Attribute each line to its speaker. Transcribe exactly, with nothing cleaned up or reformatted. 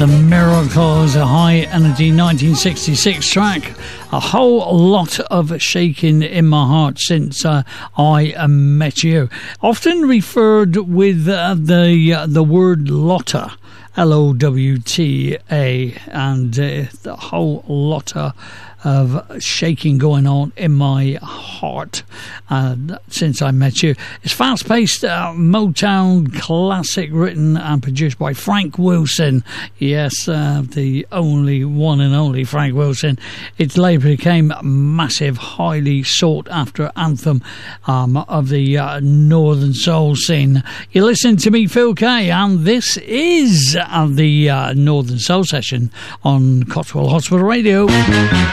Speaker 1: The Miracles, a high energy nineteen sixty-six track. A whole lot of shaking in my heart since uh, I uh, met you. Often referred with uh, the uh, the word Lotta, L O W T A, and uh, the whole lotta of shaking going on in my heart uh, since I met you. It's fast-paced uh, Motown classic written and produced by Frank Wilson. Yes, uh, the only one and only Frank Wilson. It later became a massive, highly sought-after anthem um, of the uh, Northern Soul scene. You listen to me, Phil Kay, and this is uh, the uh, Northern Soul Session on Cotswold Hospital Radio.